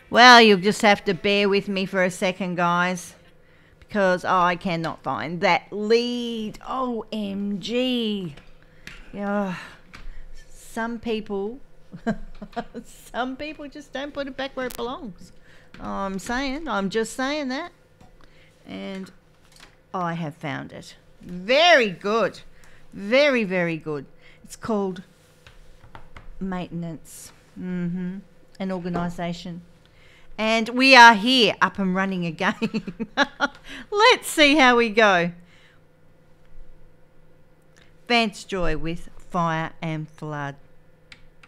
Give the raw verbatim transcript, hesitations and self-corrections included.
Well, you'll just have to bear with me for a second, guys, because I cannot find that lead. O M G. Yeah. Some people, some people just don't put it back where it belongs. I'm saying, I'm just saying that. And I have found it. Very good. Very, very good. It's called maintenance. Mm-hmm. An organisation. And we are here, up and running again. Let's see how we go. Vance Joy with Fire and Flood.